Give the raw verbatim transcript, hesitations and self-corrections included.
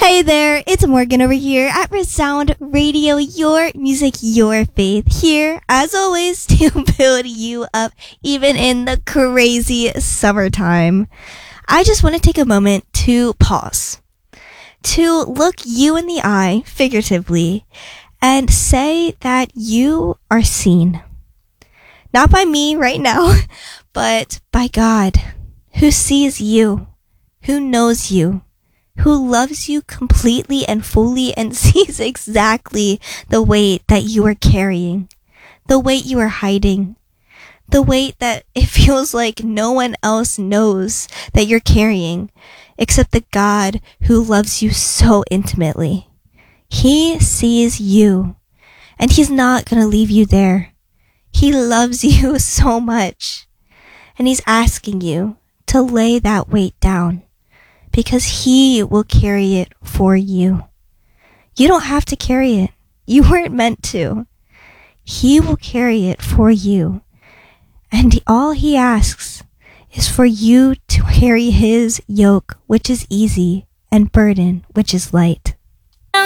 Hey there, it's Morgan over here at Resound Radio, your music, your faith. Here, as always, to build you up even in the crazy summertime. I just want to take a moment to pause, to look you in the eye, figuratively, and say that you are seen. Not by me right now, but by God, who sees you, who knows you, who loves you completely and fully and sees exactly the weight that you are carrying, the weight you are hiding, the weight that it feels like no one else knows that you're carrying except the God who loves you so intimately. He sees you, and He's not going to leave you there. He loves you so much, and He's asking you to lay that weight down, because He will carry it for you. You don't have to carry it. You weren't meant to. He will carry it for you. And all He asks is for you to carry His yoke, which is easy, and burden, which is light.